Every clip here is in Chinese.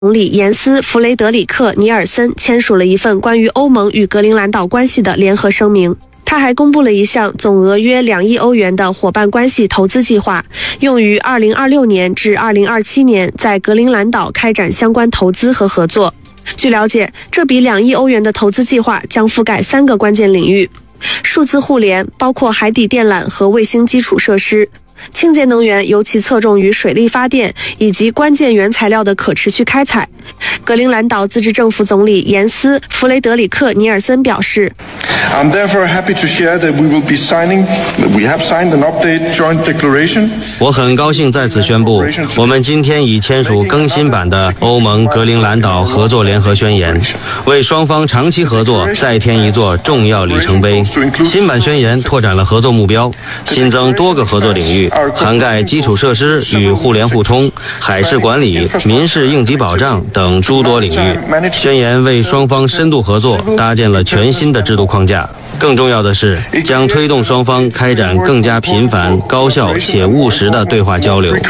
总理严斯·弗雷德里克·尼尔森签署了一份关于欧盟与格陵兰岛关系的联合声明。他还公布了一项总额约2亿欧元的伙伴关系投资计划，用于2026年至2027年在格陵兰岛开展相关投资和合作。据了解，这笔2亿欧元的投资计划将覆盖3个关键领域：数字互联，包括海底电缆和卫星基础设施；清洁能源，尤其侧重于水力发电以及关键原材料的可持续开采。格陵兰岛自治政府总理严斯·弗雷德里克·尼尔森表示 I'm therefore happy to share that we have signed an update joint declaration. 我很高兴在此宣布，我们今天已签署更新版的欧盟格陵兰岛合作联合宣言，为双方长期合作再添一座重要里程碑。新版宣言拓展了合作目标，新增多个合作领域，涵盖基础设施与互联互通、海事管理、民事应急保障等诸多领域。宣言为双方深度合作搭建了全新的制度框架。更重要的是，将推动双方开展更加频繁、高效且务实的对话交流。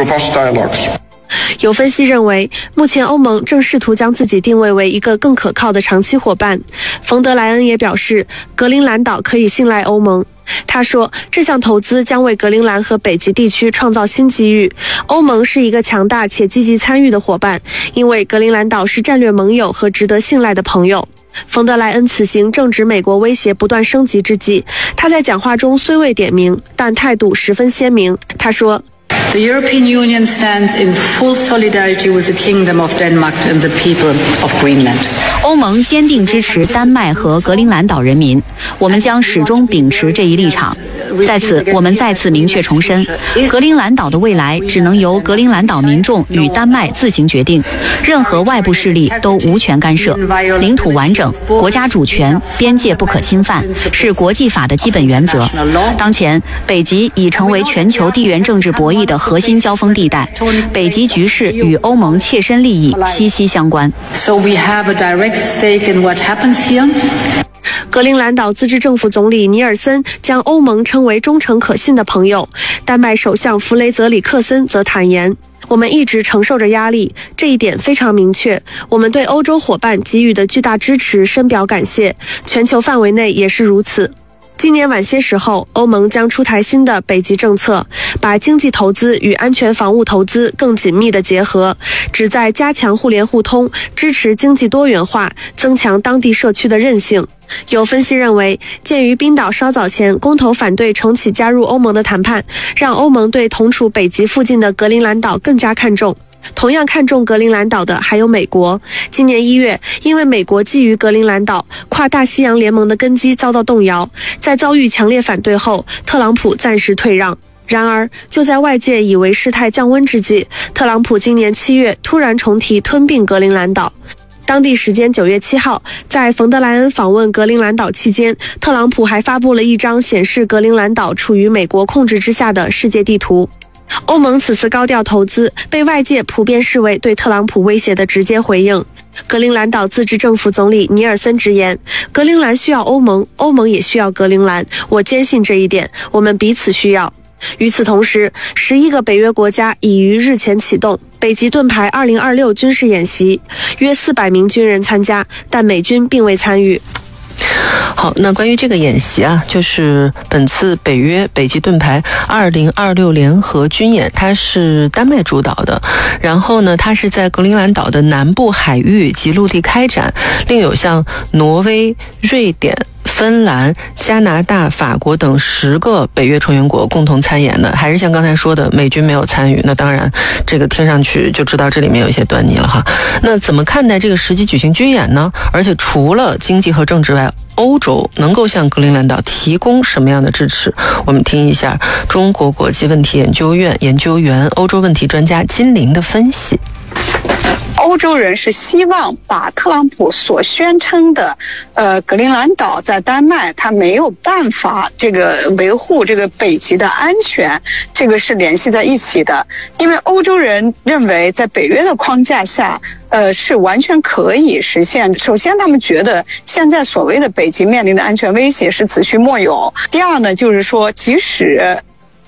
有分析认为，目前欧盟正试图将自己定位为一个更可靠的长期伙伴。冯德莱恩也表示，格陵兰岛可以信赖欧盟。他说，这项投资将为格陵兰和北极地区创造新机遇。欧盟是一个强大且积极参与的伙伴，因为格陵兰岛是战略盟友和值得信赖的朋友。冯德莱恩此行正值美国威胁不断升级之际，他在讲话中虽未点名，但态度十分鲜明。他说 ：“The European Union stands in full solidarity with the Kingdom of Denmark and the people of Greenland.” 欧盟坚定支持丹麦和格陵兰岛人民，我们将始终秉持这一立场。在此，我们再次明确重申，格陵兰岛的未来只能由格陵兰岛民众与丹麦自行决定，任何外部势力都无权干涉。领土完整、国家主权、边界不可侵犯是国际法的基本原则。当前，北极已成为全球地缘政治博弈的核心交锋地带，北极局势与欧盟切身利益息息相关。 So we have a direct stake in what happens here. 格陵兰岛自治政府总理尼尔森将欧盟称为忠诚可信的朋友，丹麦首相弗雷泽里克森则坦言，我们一直承受着压力，这一点非常明确。我们对欧洲伙伴给予的巨大支持深表感谢，全球范围内也是如此。今年晚些时候，欧盟将出台新的北极政策，把经济投资与安全防务投资更紧密地结合，旨在加强互联互通，支持经济多元化，增强当地社区的韧性。有分析认为，鉴于冰岛稍早前公投反对重启加入欧盟的谈判，让欧盟对同处北极附近的格陵兰岛更加看重。同样看重格陵兰岛的还有美国。今年1月，因为美国觊觎格陵兰岛，跨大西洋联盟的根基遭到动摇，在遭遇强烈反对后，特朗普暂时退让。然而，就在外界以为事态降温之际，特朗普今年7月突然重提吞并格陵兰岛。当地时间9月7号，在冯德莱恩访问格陵兰岛期间，特朗普还发布了一张显示格陵兰岛处于美国控制之下的世界地图。欧盟此次高调投资被外界普遍视为对特朗普威胁的直接回应。格陵兰岛自治政府总理尼尔森直言，格陵兰需要欧盟，欧盟也需要格陵兰，我坚信这一点，我们彼此需要。与此同时，11个北约国家已于日前启动北极盾牌2026军事演习，约400名军人参加，但美军并未参与。 好，那关于这个演习啊，就是本次北约北极盾牌2026联合军演，它是丹麦主导的，然后呢，它是在格陵兰岛的南部海域及陆地开展，另有像挪威、瑞典、芬兰、加拿大、法国等10个北约成员国共同参演的。还是像刚才说的，美军没有参与，那当然这个听上去就知道这里面有一些端倪了哈。那怎么看待这个实际举行军演呢？而且除了经济和政治外，欧洲能够向格陵兰岛提供什么样的支持？我们听一下中国国际问题研究院研究员、欧洲问题专家金玲的分析。 欧洲人是希望把特朗普所宣称的格陵兰岛在丹麦他没有办法这个维护这个北极的安全，这个是联系在一起的。因为欧洲人认为在北约的框架下是完全可以实现。首先他们觉得现在所谓的北极面临的安全威胁是子虚莫有。第二呢，就是说即使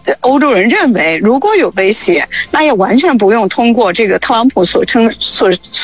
欧洲人认为，如果有威胁，那也完全不用通过这个特朗普所